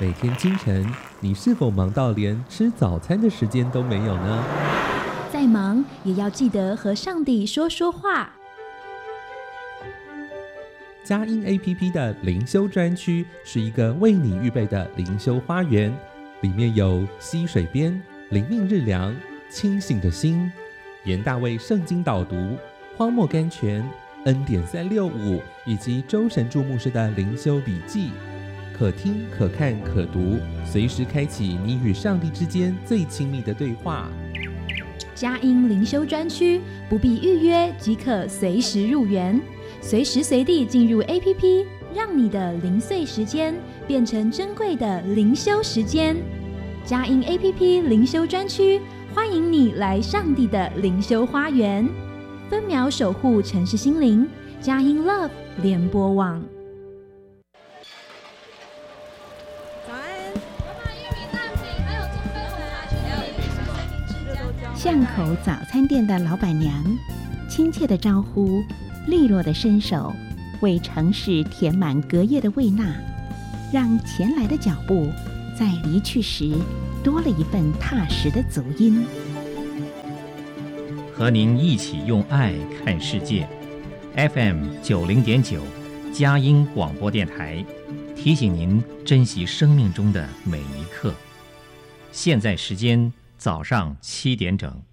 每天清晨，你是否忙到连吃早餐的时间都没有呢？ 再忙也要记得和上帝说说话。 佳音 APP 的灵修专区是一个为你预备的灵修花园，里面有溪水边、灵命日粮、清醒的心、严大卫圣经导读、荒漠甘泉、恩典365以及周神助牧师的灵修笔记，可听可看可读，随时开启你与上帝之间最亲密的对话。 佳音灵修专区不必预约即可随时入园，随时随地进入 APP， 让你的零碎时间变成珍贵的灵修时间。佳音 APP 灵修专区欢迎你来上帝的灵修花园，分秒守护城市心灵。佳音 Love 联播网。 巷口早餐店的老板娘，亲切的招呼，利落的伸手，为城市填满隔夜的胃纳，让前来的脚步在离去时多了一份踏实的足音。 和您一起用爱看世界 ，FM 90.9，佳音广播电台，提醒您珍惜生命中的每一刻。现在时间早上7点整。